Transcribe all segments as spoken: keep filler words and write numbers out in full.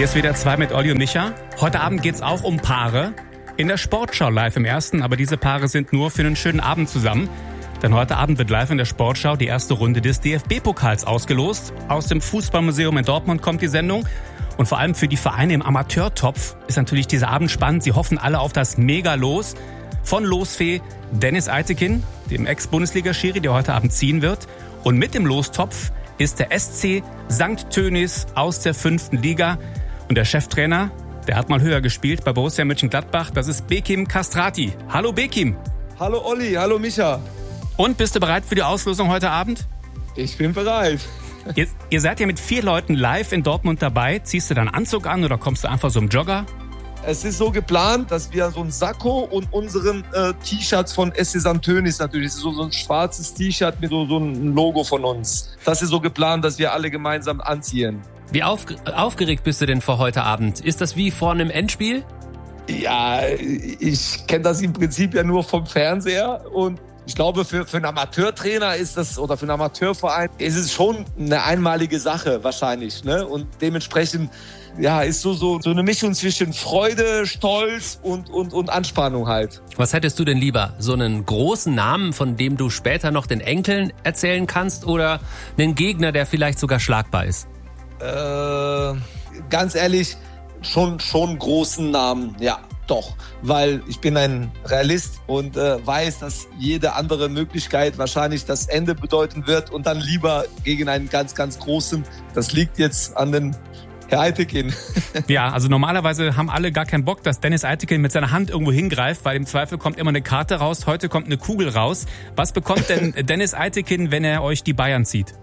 Hier ist W D R zwei mit Olli und Micha. Heute Abend geht's auch um Paare. In der Sportschau live im Ersten, aber diese Paare sind nur für einen schönen Abend zusammen. Denn heute Abend wird live in der Sportschau die erste Runde des D F B-Pokals ausgelost. Aus dem Fußballmuseum in Dortmund kommt die Sendung. Und vor allem für die Vereine im Amateurtopf ist natürlich dieser Abend spannend. Sie hoffen alle auf das Mega-Los von Losfee Dennis Eitekin, dem Ex-Bundesliga-Schiri, der heute Abend ziehen wird. Und mit dem Lostopf ist der S C Sankt Tönnies aus der fünften Liga. Und der Cheftrainer, der hat mal höher gespielt bei Borussia Mönchengladbach. Das ist Bekim Kastrati. Hallo Bekim. Hallo Olli, hallo Micha. Und bist du bereit für die Auslosung heute Abend? Ich bin bereit. Ihr, ihr seid ja mit vier Leuten live in Dortmund dabei. Ziehst du deinen Anzug an oder kommst du einfach so im Jogger? Es ist so geplant, dass wir so ein Sakko und unseren äh, T-Shirts von S C Sankt Tönnies natürlich, das ist so, so ein schwarzes T-Shirt mit so, so einem Logo von uns. Das ist so geplant, dass wir alle gemeinsam anziehen. Wie auf, aufgeregt bist du denn vor heute Abend? Ist das wie vor einem Endspiel? Ja, ich kenne das im Prinzip ja nur vom Fernseher und ich glaube, für, für einen Amateurtrainer ist das, oder für einen Amateurverein, ist es schon eine einmalige Sache wahrscheinlich, ne? Und dementsprechend, ja, ist so, so, so eine Mischung zwischen Freude, Stolz und, und, und Anspannung halt. Was hättest du denn lieber? So einen großen Namen, von dem du später noch den Enkeln erzählen kannst, oder einen Gegner, der vielleicht sogar schlagbar ist? Äh, ganz ehrlich, schon, schon großen Namen, ja. Doch, weil ich bin ein Realist und äh, weiß, dass jede andere Möglichkeit wahrscheinlich das Ende bedeuten wird und dann lieber gegen einen ganz, ganz großen. Das liegt jetzt an den Herr Eitekin. Ja, also normalerweise haben alle gar keinen Bock, dass Dennis Eitekin mit seiner Hand irgendwo hingreift, weil im Zweifel kommt immer eine Karte raus, heute kommt eine Kugel raus. Was bekommt denn Dennis Eitekin, wenn er euch die Bayern zieht?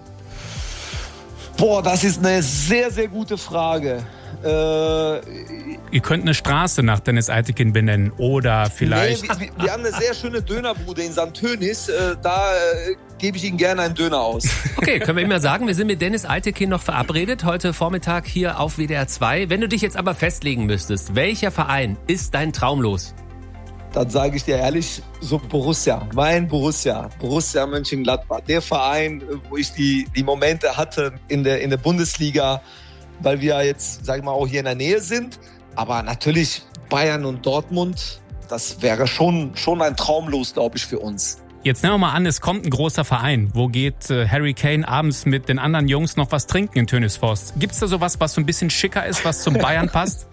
Boah, das ist eine sehr, sehr gute Frage. Äh, Ihr könnt eine Straße nach Dennis Eitekin benennen oder vielleicht... Nee, wir, wir haben eine sehr schöne Dönerbude in Sankt Tönnies. Äh, da äh, gebe ich Ihnen gerne einen Döner aus. Okay, können wir immer sagen, wir sind mit Dennis Eitekin noch verabredet, heute Vormittag hier auf W D R zwei. Wenn du dich jetzt aber festlegen müsstest, welcher Verein ist dein Traumlos? Dann sage ich dir ehrlich, so Borussia, mein Borussia, Borussia Mönchengladbach. Der Verein, wo ich die, die Momente hatte in der, in der Bundesliga, weil wir jetzt, sag ich mal, auch hier in der Nähe sind. Aber natürlich Bayern und Dortmund, das wäre schon, schon ein Traumlos, glaube ich, für uns. Jetzt nehmen wir mal an, es kommt ein großer Verein. Wo geht äh, Harry Kane abends mit den anderen Jungs noch was trinken in Tönnisforst? Gibt's da sowas, was so ein bisschen schicker ist, was zum Bayern passt?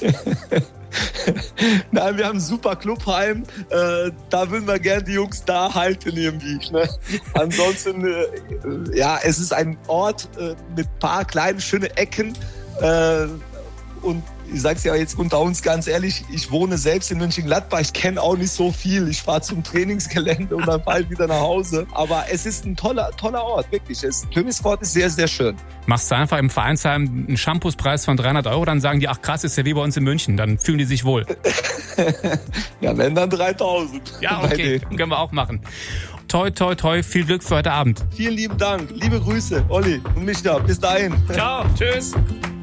Nein, wir haben ein super Clubheim. Äh, da würden wir gerne die Jungs da halten irgendwie. Ne? Ansonsten, äh, ja, es ist ein Ort äh, mit ein paar kleinen, schönen Ecken. Äh, und ich sag's ja jetzt unter uns ganz ehrlich, ich wohne selbst in Mönchengladbach. Ich kenne auch nicht so viel. Ich fahre zum Trainingsgelände und dann bald wieder nach Hause. Aber es ist ein toller, toller Ort, wirklich. Tönnisfort ist sehr, sehr schön. Machst du einfach im Vereinsheim einen Shampoospreis von dreihundert Euro, dann sagen die, ach krass, ist ja wie bei uns in München. Dann fühlen die sich wohl. Ja, wenn dann dreitausend. Ja, okay, können wir auch machen. Toi, toi, toi, viel Glück für heute Abend. Vielen lieben Dank. Liebe Grüße, Olli und Micha. Bis dahin. Ciao, tschüss.